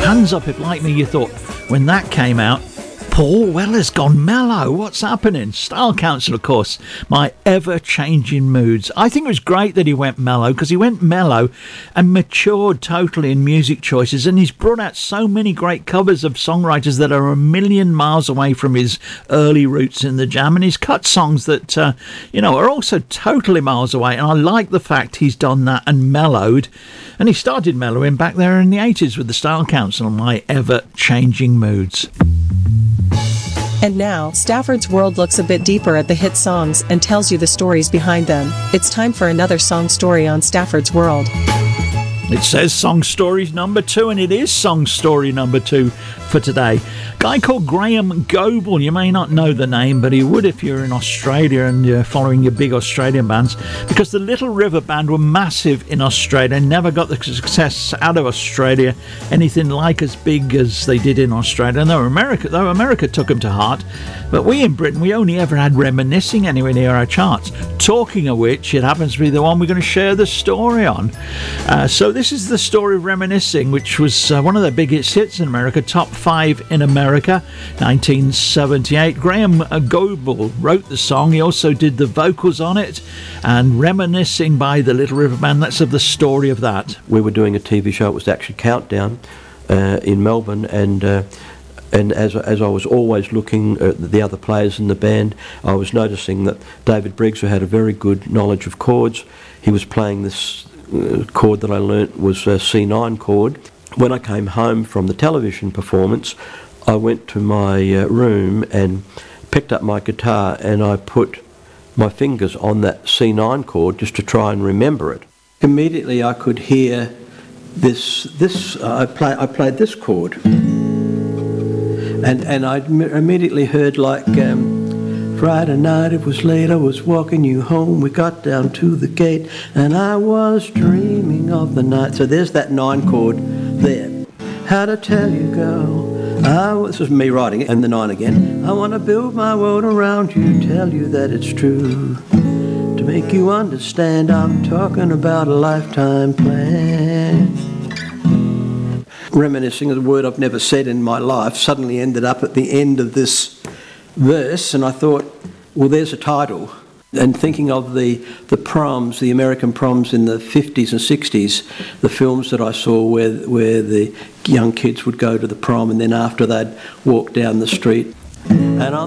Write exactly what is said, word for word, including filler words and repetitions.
Hands Up If Like Me, you thought when that came out, Paul Weller's gone mellow. What's happening? Style Council, of course, my ever-changing moods. I think it was great that he went mellow, because he went mellow and matured totally in music choices, and he's brought out so many great covers of songwriters that are a million miles away from his early roots in the Jam, and he's cut songs that, uh, you know, are also totally miles away, and I like the fact he's done that and mellowed, and he started mellowing back there in the eighties with the Style Council, my ever-changing moods. And now, Stafford's World looks a bit deeper at the hit songs and tells you the stories behind them. It's time for another song story on Stafford's World. It says Song Stories number two, and it is Song Story number two for today. A guy called Graham Goble. You may not know the name, but he would if you're in Australia and you're following your big Australian bands, because the Little River Band were massive in Australia and never got the success out of Australia anything like as big as they did in Australia. And though America, though America took them to heart, but we in Britain, we only ever had Reminiscing anywhere near our charts. Talking of which, it happens to be the one we're going to share the story on. Uh, so this is the story of Reminiscing, which was uh, one of their biggest hits in America, top five in America, nineteen seventy-eight. Graham Goble wrote the song. He also did the vocals on it, and Reminiscing by the Little River Band, that's of the story of that. We were doing a T V show, it was actually Countdown uh, in Melbourne, and uh, and as, as I was always looking at the other players in the band, I was noticing that David Briggs, who had a very good knowledge of chords, he was playing this uh, chord that I learnt was a C nine chord. When I came home from the television performance, I went to my uh, room and picked up my guitar, and I put my fingers on that C nine chord just to try and remember it. Immediately I could hear this, this uh, I, play, I played this chord. And and I immediately heard like, um, Friday night it was late, I was walking you home, we got down to the gate, and I was dreaming of the night. So there's that nine chord there. How to tell you, girl, I, this was me writing it, and the nine again. I want to build my world around you, tell you that it's true. To make you understand, I'm talking about a lifetime plan. Reminiscing, a word I've never said in my life, suddenly ended up at the end of this verse, and I thought, well, there's a title. And thinking of the, the proms, the American proms in the fifties and sixties, the films that I saw where, where the young kids would go to the prom, and then after they'd walk down the street. And I'm